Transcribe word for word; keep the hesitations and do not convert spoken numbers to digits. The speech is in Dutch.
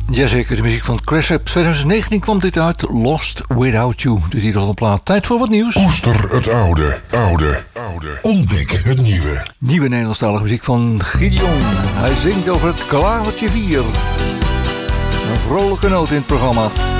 Jazeker, de muziek van Cresap. twintig negentien kwam dit uit, Lost Without You. De titel van de plaat. Tijd voor wat nieuws. Koester het oude, oude, oude. Ontdek het nieuwe. Nieuwe Nederlandstalige muziek van Gideon. Hij zingt over het klavertje vier. Een vrolijke noot in het programma.